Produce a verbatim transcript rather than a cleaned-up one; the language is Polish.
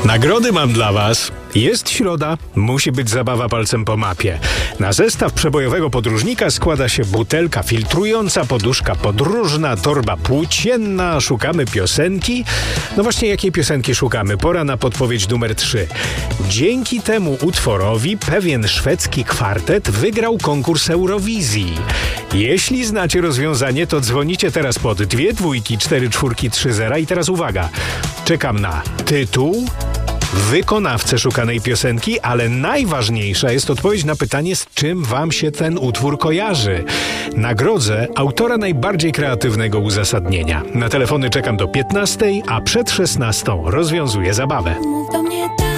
Nagrody mam dla was. Jest środa, musi być zabawa palcem po mapie. Na zestaw przebojowego podróżnika składa się butelka filtrująca, poduszka podróżna, torba płócienna. Szukamy piosenki. No właśnie, jakiej piosenki szukamy? Pora na podpowiedź numer trzy. Dzięki temu utworowi pewien szwedzki kwartet wygrał konkurs Eurowizji. Jeśli znacie rozwiązanie, to dzwonicie teraz pod dwie dwójki, cztery czwórki, trzy zera i teraz uwaga. Czekam na tytuł, wykonawcę szukanej piosenki, ale najważniejsza jest odpowiedź na pytanie, z czym wam się ten utwór kojarzy. Nagrodzę autora najbardziej kreatywnego uzasadnienia. Na telefony czekam do piętnastej, a przed szesnastą rozwiązuję zabawę. Mów do mnie